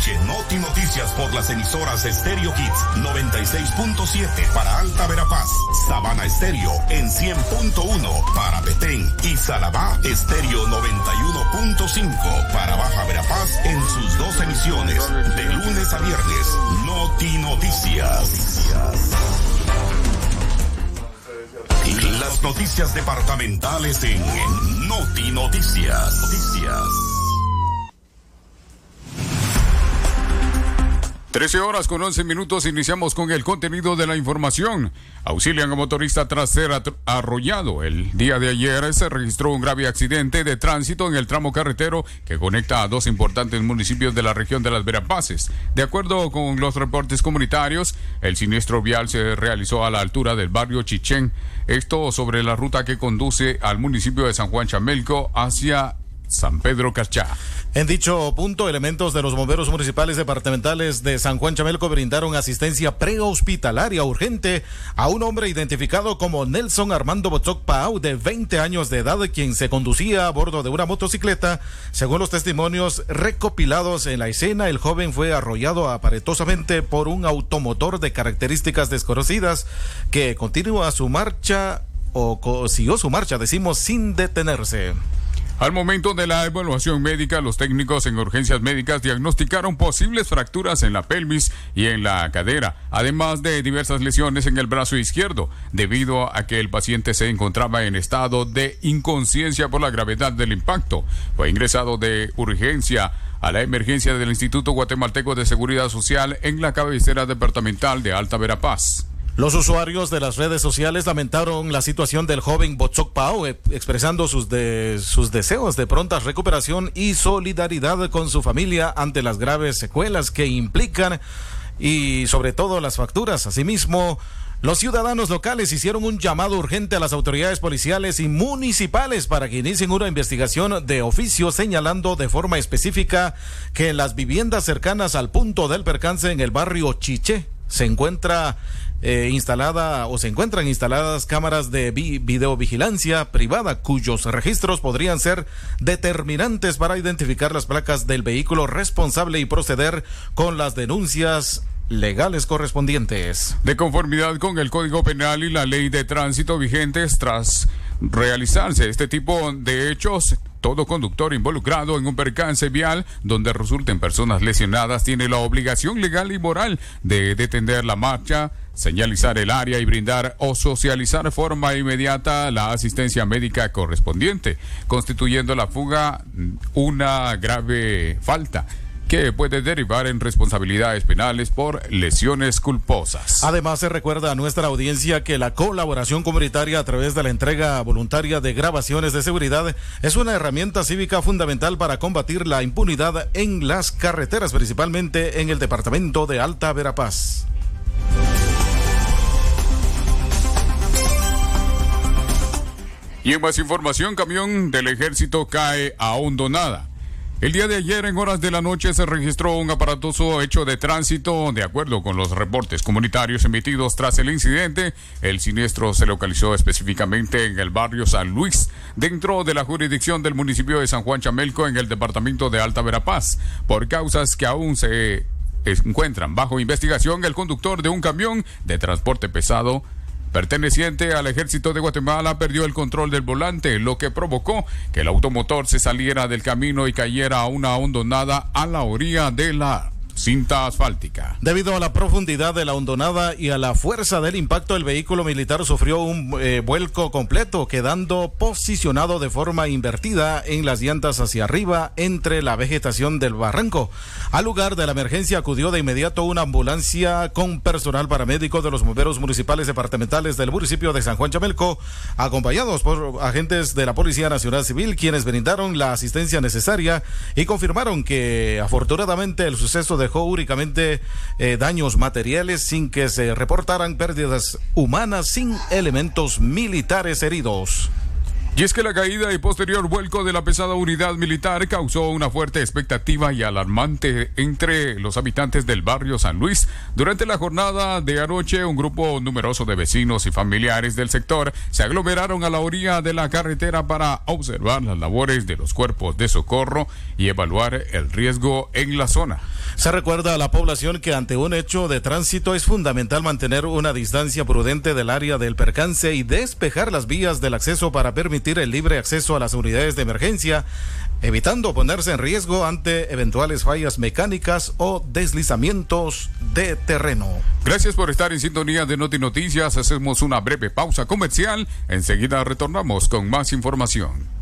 Escuche Noti Noticias por las emisoras Stereo Hits 96.7 para Alta Verapaz, Sabana Estéreo en 100.1 para Petén y Salabá Estéreo 91.5 para Baja Verapaz en sus dos emisiones, de lunes a viernes. Noti Noticias. Las noticias departamentales en Noti Noticias. 13:11, iniciamos con el contenido de la información. Auxilian a motorista tras ser arrollado. El día de ayer se registró un grave accidente de tránsito en el tramo carretero que conecta a dos importantes municipios de la región de Las Verapaces. De acuerdo con los reportes comunitarios, el siniestro vial se realizó a la altura del barrio Chichén, esto sobre la ruta que conduce al municipio de San Juan Chamelco hacia San Pedro Carchá. En dicho punto, elementos de los bomberos municipales departamentales de San Juan Chamelco brindaron asistencia prehospitalaria urgente a un hombre identificado como Nelson Armando Botzoc Pau, de 20 años de edad, quien se conducía a bordo de una motocicleta. Según los testimonios recopilados en la escena, el joven fue arrollado aparatosamente por un automotor de características desconocidas que continúa su marcha siguió su marcha, sin detenerse. Al momento de la evaluación médica, los técnicos en urgencias médicas diagnosticaron posibles fracturas en la pelvis y en la cadera, además de diversas lesiones en el brazo izquierdo, debido a que el paciente se encontraba en estado de inconsciencia por la gravedad del impacto. Fue ingresado de urgencia a la emergencia del Instituto Guatemalteco de Seguridad Social en la cabecera departamental de Alta Verapaz. Los usuarios de las redes sociales lamentaron la situación del joven Botzoc Pau, expresando sus deseos de pronta recuperación y solidaridad con su familia ante las graves secuelas que implican y sobre todo las fracturas. Asimismo, los ciudadanos locales hicieron un llamado urgente a las autoridades policiales y municipales para que inicien una investigación de oficio, señalando de forma específica que en las viviendas cercanas al punto del percance en el barrio Chiché se encuentran instaladas cámaras de videovigilancia privada cuyos registros podrían ser determinantes para identificar las placas del vehículo responsable y proceder con las denuncias legales correspondientes. De conformidad con el Código Penal y la Ley de Tránsito vigentes, tras realizarse este tipo de hechos, todo conductor involucrado en un percance vial donde resulten personas lesionadas tiene la obligación legal y moral de detener la marcha, señalizar el área y brindar o socializar de forma inmediata la asistencia médica correspondiente, constituyendo la fuga una grave falta que puede derivar en responsabilidades penales por lesiones culposas. Además, se recuerda a nuestra audiencia que la colaboración comunitaria a través de la entrega voluntaria de grabaciones de seguridad es una herramienta cívica fundamental para combatir la impunidad en las carreteras, principalmente en el departamento de Alta Verapaz. Y en más información, camión del ejército cae a Hondonada. El día de ayer, en horas de la noche, se registró un aparatoso hecho de tránsito. De acuerdo con los reportes comunitarios emitidos tras el incidente, el siniestro se localizó específicamente en el barrio San Luis, dentro de la jurisdicción del municipio de San Juan Chamelco, en el departamento de Alta Verapaz. Por causas que aún se encuentran bajo investigación, el conductor de un camión de transporte pesado perteneciente al Ejército de Guatemala perdió el control del volante, lo que provocó que el automotor se saliera del camino y cayera a una hondonada a la orilla de la cinta asfáltica. Debido a la profundidad de la hondonada y a la fuerza del impacto, el vehículo militar sufrió un vuelco completo, quedando posicionado de forma invertida en las llantas hacia arriba entre la vegetación del barranco. Al lugar de la emergencia acudió de inmediato una ambulancia con personal paramédico de los bomberos municipales departamentales del municipio de San Juan Chamelco, acompañados por agentes de la Policía Nacional Civil, quienes brindaron la asistencia necesaria y confirmaron que afortunadamente el suceso dejó únicamente daños materiales sin que se reportaran pérdidas humanas, sin elementos militares heridos. Y es que la caída y posterior vuelco de la pesada unidad militar causó una fuerte expectativa y alarmante entre los habitantes del barrio San Luis. Durante la jornada de anoche, un grupo numeroso de vecinos y familiares del sector se aglomeraron a la orilla de la carretera para observar las labores de los cuerpos de socorro y evaluar el riesgo en la zona. Se recuerda a la población que ante un hecho de tránsito es fundamental mantener una distancia prudente del área del percance y despejar las vías del acceso para permitir el libre acceso a las unidades de emergencia, evitando ponerse en riesgo ante eventuales fallas mecánicas o deslizamientos de terreno. Gracias por estar en sintonía de Noti Noticias. Hacemos una breve pausa comercial. Enseguida retornamos con más información.